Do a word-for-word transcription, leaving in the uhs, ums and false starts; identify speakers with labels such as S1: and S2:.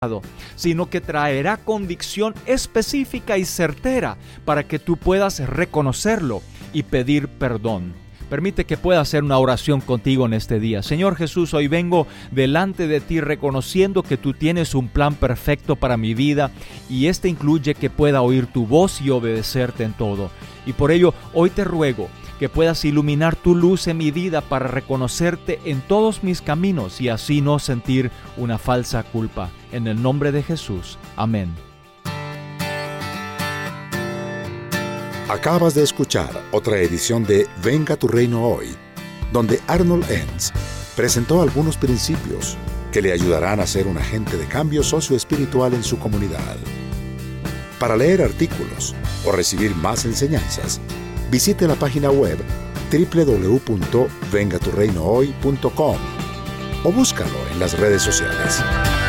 S1: sino que traerá convicción específica y certera para que tú puedas reconocerlo y pedir perdón. Permite que pueda hacer una oración contigo en este día. Señor Jesús, hoy vengo delante de ti reconociendo que tú tienes un plan perfecto para mi vida y este incluye que pueda oír tu voz y obedecerte en todo. Y por ello, hoy te ruego que puedas iluminar tu luz en mi vida para reconocerte en todos mis caminos y así no sentir una falsa culpa. En el nombre de Jesús. Amén.
S2: Acabas de escuchar otra edición de Venga tu Reino Hoy, donde Arnold Enns presentó algunos principios que le ayudarán a ser un agente de cambio socioespiritual en su comunidad. Para leer artículos o recibir más enseñanzas, visite la página web doble u doble u doble u punto venga tu reino hoy punto com o búscalo en las redes sociales.